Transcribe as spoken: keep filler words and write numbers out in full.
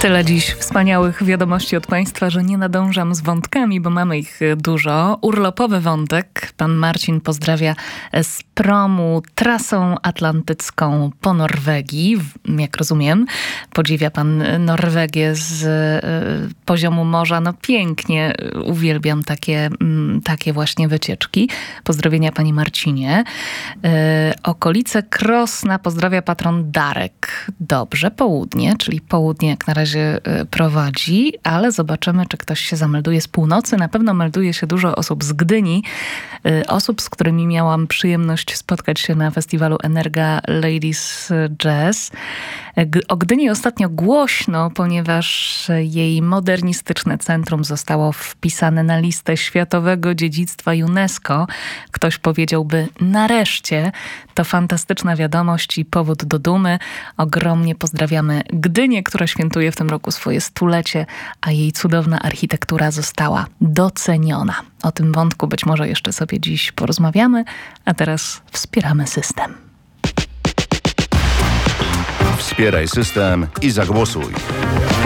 Tyle dziś wspaniałych wiadomości od Państwa, że nie nadążam z wątkami, bo mamy ich dużo. Urlopowy wątek. Pan Marcin pozdrawia z promu trasą atlantycką po Norwegii. Jak rozumiem, podziwia pan Norwegię z y, poziomu morza. No pięknie, uwielbiam takie, y, takie właśnie wycieczki. Pozdrowienia Panie Marcinie. Y, okolice Krosna pozdrawia patron Darek. Dobrze, południe, czyli południe jak na razie prowadzi, ale zobaczymy, czy ktoś się zamelduje z północy. Na pewno melduje się dużo osób z Gdyni, osób, z którymi miałam przyjemność spotkać się na festiwalu Energa Ladies Jazz. O Gdyni ostatnio głośno, ponieważ jej modernistyczne centrum zostało wpisane na listę Światowego Dziedzictwa UNESCO. Ktoś powiedziałby nareszcie. To fantastyczna wiadomość i powód do dumy. Ogromnie pozdrawiamy Gdynię, która świętuje w tym roku swoje stulecie, a jej cudowna architektura została doceniona. O tym wątku być może jeszcze sobie dziś porozmawiamy, a teraz wspieramy system. Wspieraj system i zagłosuj.